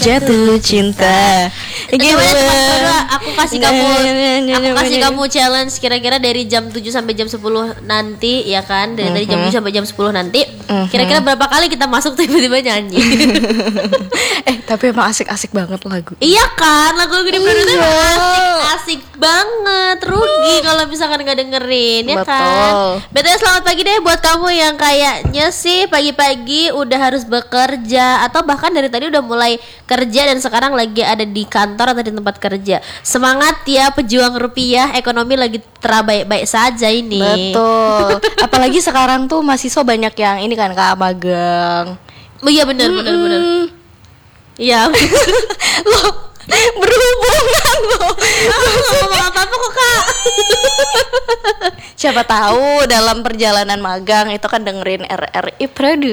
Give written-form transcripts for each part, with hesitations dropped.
jatuh cinta. Gimana teman-teman, aku kasih kamu challenge kira-kira dari jam 7 sampai jam 10 nanti ya kan. Dari jam 7 sampai jam 10 nanti. Kira-kira berapa kali kita masuk tiba-tiba nyanyi. Tapi emang asik-asik banget lagu. Iya kan, lagu-lagu di Prado itu asik banget. Rugi kalau misalkan gak dengerin ya. Betul. Kan. Betul, selamat pagi deh buat kamu yang kayaknya sih pagi-pagi udah harus bekerja atau bahkan dari tadi udah mulai kerja dan sekarang lagi ada di kantor atau di tempat kerja. Semangat ya pejuang rupiah, ekonomi lagi terbaik-baik saja ini. Betul. Apalagi sekarang tuh mahasiswa banyak yang ini kan Kak, magang. Oh iya benar. Iya. Lo berhubungan lo. Ngomong apa-apa kok Kak. Siapa tahu dalam perjalanan magang itu kan dengerin RRI Prado.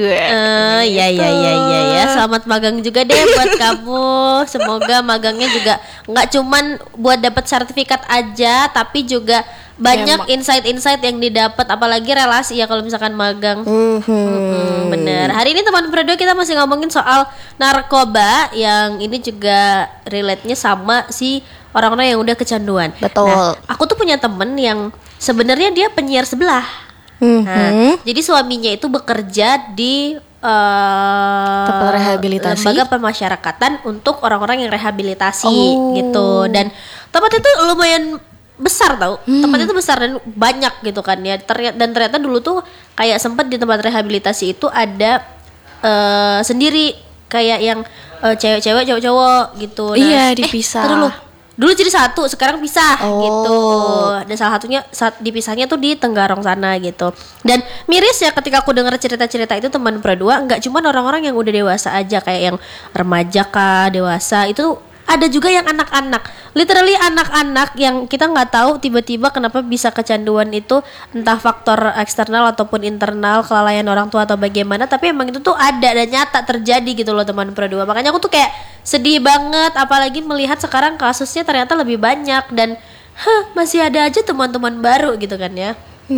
Iya. Selamat magang juga deh buat kamu. Semoga magangnya juga nggak cuman buat dapat sertifikat aja, tapi juga banyak insight-insight yang didapat, apalagi relasi ya kalau misalkan magang. Bener. Hari ini teman Prado kita masih ngomongin soal narkoba, yang ini juga relate-nya sama si orang-orang yang udah kecanduan. Betul. Nah, aku tuh punya temen yang sebenarnya dia penyiar sebelah. Nah, jadi suaminya itu bekerja di tempat rehabilitasi, lembaga pemasyarakatan untuk orang-orang yang rehabilitasi gitu. Dan tempatnya tuh lumayan besar tau. Tempatnya tuh besar dan banyak gitu kan ya. Dan ternyata dulu tuh kayak sempet di tempat rehabilitasi itu ada sendiri kayak yang cewek-cewek, cowok-cowok gitu. Nah, iya, dipisah. Dulu jadi satu, sekarang pisah gitu. Dan salah satunya dipisahnya tuh di Tenggarong sana gitu. Dan miris ya ketika aku dengar cerita-cerita itu teman Prado, nggak cuma orang-orang yang udah dewasa aja, kayak yang remaja kah, dewasa, itu ada juga yang anak-anak, literally anak-anak yang kita nggak tahu tiba-tiba kenapa bisa kecanduan itu, entah faktor eksternal ataupun internal, kelalaian orang tua atau bagaimana, tapi emang itu tuh ada dan nyata terjadi gitu loh teman Prado. Makanya aku tuh kayak sedih banget, apalagi melihat sekarang kasusnya ternyata lebih banyak dan masih ada aja teman-teman baru gitu kan ya.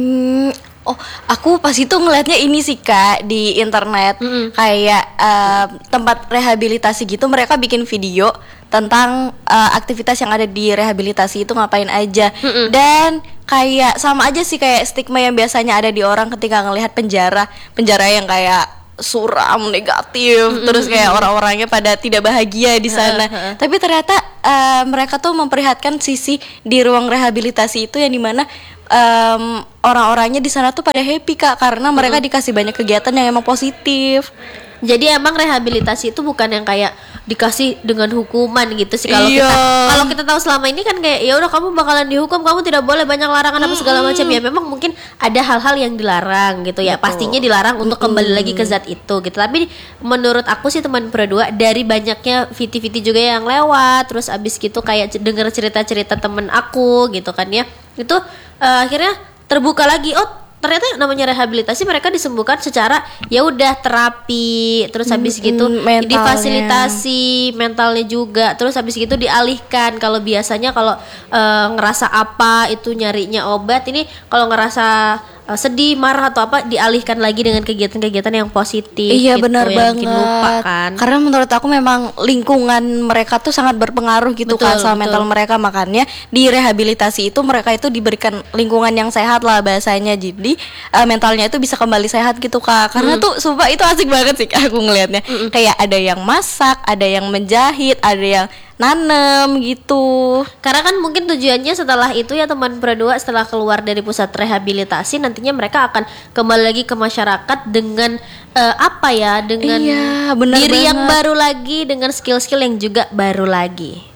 Aku pas itu ngelihatnya ini sih Kak di internet, kayak tempat rehabilitasi gitu, mereka bikin video tentang aktivitas yang ada di rehabilitasi itu ngapain aja. Dan kayak sama aja sih kayak stigma yang biasanya ada di orang ketika ngelihat penjara yang kayak suram, negatif, terus kayak orang-orangnya pada tidak bahagia di sana. Tapi ternyata mereka tuh memperlihatkan sisi di ruang rehabilitasi itu yang dimana orang-orangnya di sana tuh pada happy Kak, karena mereka dikasih banyak kegiatan yang emang positif. Jadi emang rehabilitasi itu bukan yang kayak dikasih dengan hukuman gitu sih. Kalau kita tahu selama ini kan kayak ya udah kamu bakalan dihukum, kamu tidak boleh, banyak larangan apa segala macam. Ya memang mungkin ada hal-hal yang dilarang gitu ya. Pastinya dilarang untuk kembali lagi ke zat itu gitu. Tapi menurut aku sih teman Prado, dari banyaknya VT-VT juga yang lewat, terus abis gitu kayak denger cerita-cerita temen aku gitu kan ya, itu akhirnya terbuka lagi, ternyata namanya rehabilitasi mereka disembuhkan secara ya udah terapi, terus habis gitu difasilitasi mentalnya juga, terus habis gitu dialihkan. Kalau biasanya kalau ngerasa apa itu nyarinya obat, ini kalau ngerasa sedih, marah atau apa dialihkan lagi dengan kegiatan-kegiatan yang positif. Iya gitu, benar banget. Bikin lupa kan. Karena menurut aku memang lingkungan mereka tuh sangat berpengaruh gitu kan sama mental mereka. Makanya di rehabilitasi itu mereka itu diberikan lingkungan yang sehat lah bahasanya. Jadi mentalnya itu bisa kembali sehat gitu Kak. Karena tuh sumpah itu asik banget sih Kak, aku ngelihatnya. Kayak ada yang masak, ada yang menjahit, ada yang nanem gitu. Karena kan mungkin tujuannya setelah itu ya teman Prado, setelah keluar dari pusat rehabilitasi nantinya mereka akan kembali lagi ke masyarakat dengan dengan diri yang baru lagi, dengan skill-skill yang juga baru lagi.